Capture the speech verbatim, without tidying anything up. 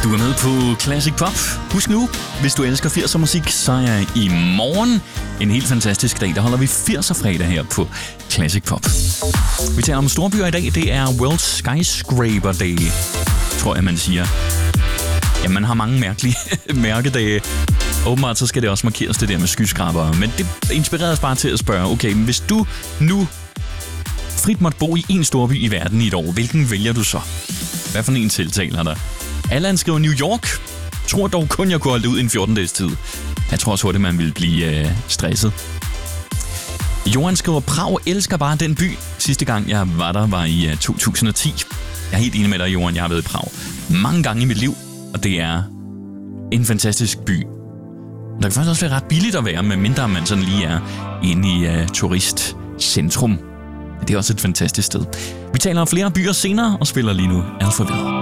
Du er med på Classic Pop. Husk nu, hvis du elsker firser musik, så er i morgen en helt fantastisk dag. Der holder vi firser fredag her på Classic Pop. Vi taler om storbyer i dag. Det er World Skyscraper Day, tror jeg, man siger. Ja, man har mange mærkelige mærkedage. Åbenbart så skal det også markeres det der med skyskrabere. Men det inspirerer os bare til at spørge, okay, men hvis du nu frit måtte bo i en storby i verden i et år, hvilken vælger du så? Hvad for en tiltaler der? Allan skriver New York. Tror dog kun, jeg kunne holde det ud i en fjorten dages tid. Jeg tror også hurtigt, man ville blive øh, stresset. Johan skriver, Prag elsker bare den by. Sidste gang, jeg var der, var i uh, to tusind og ti. Jeg er helt enig med dig, Johan. Jeg har været i Prag mange gange i mit liv, og det er en fantastisk by. Der kan faktisk også være ret billigt at være, medmindre man sådan lige er inde i uh, turistcentrum. Det er også et fantastisk sted. Vi taler om flere byer senere og spiller lige nu Alphaville.